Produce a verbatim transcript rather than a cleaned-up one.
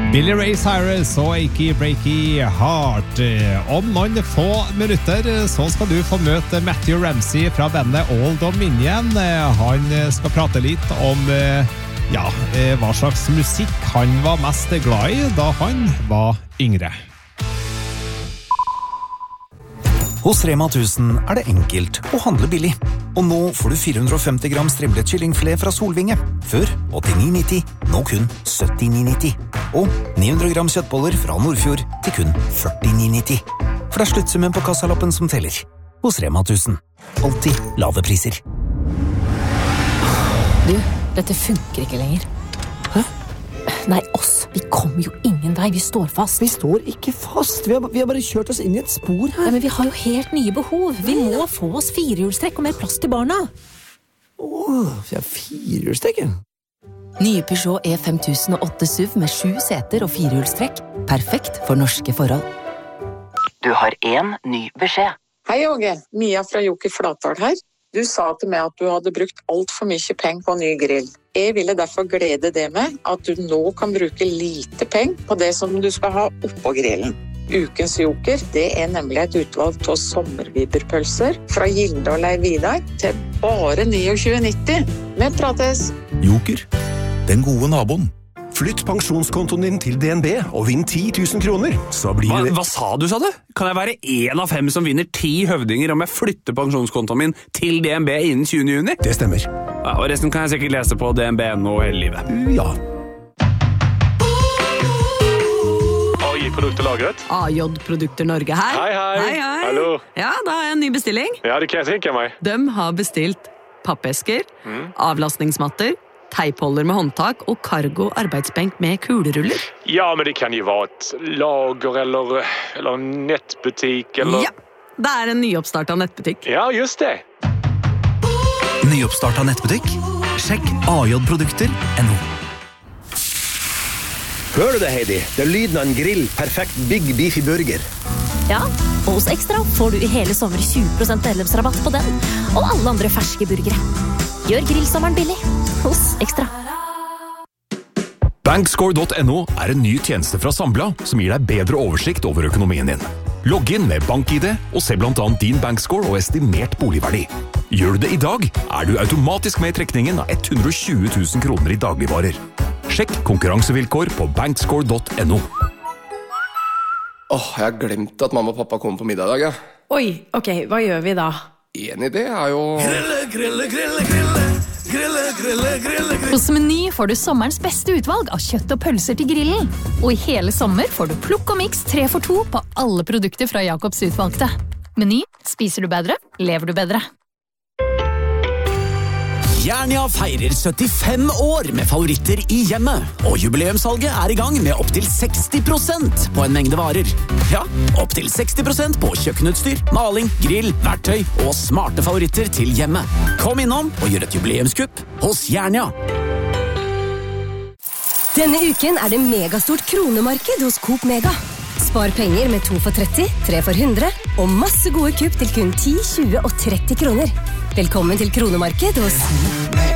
Billy Ray Cyrus og Achy Breaky Heart. Om noen få minutter så skal du få møte Matthew Ramsey fra bandet Old Dominion. Han skal prate litt om ja, hva slags musikk han var mest glad i da han var yngre. Hos Rema tusen er det enkelt å handle billig. Og nå får du fire hundre og femti gram strimlet kyllingfilet fra Solvinge. Før åttini nitti, nå kun syttini nitti. Og ni hundre gram kjøttboller fra Nordfjord til kun førtini nitti. For det er sluttsummen på kassalappen som teller. Hos Rema tusen. Alltid lave priser. Du, dette funker ikke lenger. Hæ? Nei, oss. Vi kommer jo ingen vei. Vi står fast. Vi står ikke fast. Vi har, vi har bare kjørt oss inn i et spor her. Ja, men vi har jo helt nye behov. Vi må få oss firehjulstrekk og mer plass til barna. Åh, vi har firehjulstrekk. Nye Peugeot E fem tusen og åtte S U V med sju seter og firehjulstrekk. Perfekt for norske forhold. Du har en ny beskjed. Hei, Åge. Mia fra Joker Flatdal her. Du sa til meg at du hadde brukt alt for mye penger på ny grill. Jeg ville derfor glede det med at du nå kan bruke lite penger på det som du skal ha oppå grillen. Ukens Joker, det er nemlig et utvalg av sommerviberpølser fra Gilde og Leiv Vidar til bare tjueni nitti. Vi prates! Joker, den gode naboen. Flytt pensjonskontoen din til D N B og vinn ti tusen kroner. Så blir hva, det... hva sa du, sa du? Kan jeg være en av fem som vinner ti høvdinger om jeg flytter pensjonskontoen min til D N B innen tjuende juni? Det stemmer. Ja, og resten kan jeg sikkert lese på D N B nå hele livet. Ja. A J-produkter lagret. A J-produkter Norge her. Hei, hei. Hei, hei. Hallo. Ja, da har jeg en ny bestilling. Ja, det kan jeg tenke meg. De har bestilt pappesker, Mm. avlastningsmatter, teipholder med håndtak og cargo arbeidsbenk med kuleruller. Ja, men det kan jo være et lager eller, eller en nettbutikk eller... Ja, det er en nyoppstartet nettbutikk. Ja, just det. Nyoppstartet nettbutikk? Sjekk a j produkter punktum no. Hører du det, Heidi? Det er lyden av en grill. Perfekt Big Beefy Burger. Ja, og hos Ekstra får du i hele sommer tjue prosent medlemsrabatt på den, og alle andre ferske burgere. Gjør grillsommeren billig hos Ekstra. Bankscore punktum no er en ny tjeneste fra Sambla som gir deg bedre oversikt over økonomien din. Logg inn med bank-I D og se blant annet din bankscore og estimert boligverdi. Gjør du det i dag, er du automatisk med i trekningen av hundre og tjue tusen kroner i dagligvarer. Sjekk konkurransevilkår på bankscore punktum no. Åh, jeg har glemt at mamma og pappa kommer på middag i dag, ja. Oi, ok, hva gjør vi da? En idé er jo... Grille, grille, grille, grille, grille, grille, grille, grille. Hos Meny får du sommerens beste utvalg av kjøtt og pølser til grillen. Og i hele sommer får du plukk og mix tre for to på alle produkter fra Jakobs utvalgte. Meny, spiser du bedre, lever du bedre. Jernia feirer syttifem år med favoritter i hjemmet, og jubileumssalget er i gang med opp til seksti prosent på en mengde varer. Ja, opp til seksti prosent på kjøkkenutstyr, maling, grill, verktøy og smarte favoritter til hjemmet. Kom innom og gjør et jubileumskupp hos Jernia. Denne uken er det megastort kronemarked hos Coop Mega. Spar penger med to for tretti, tre for hundre, og masse gode kupp til kun ti, tjue og tretti kroner. Velkommen til kronemarked hos